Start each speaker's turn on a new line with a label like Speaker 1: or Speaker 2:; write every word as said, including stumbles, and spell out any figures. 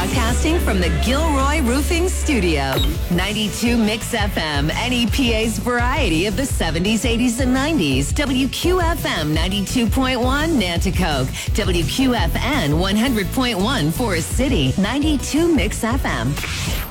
Speaker 1: Broadcasting from the Gilroy Roofing Studio. ninety-two Mix F M, N E P A's variety of the seventies, eighties, and nineties. W Q F M ninety-two point one, Nanticoke. W Q F N one hundred point one, Forest City. ninety-two Mix F M.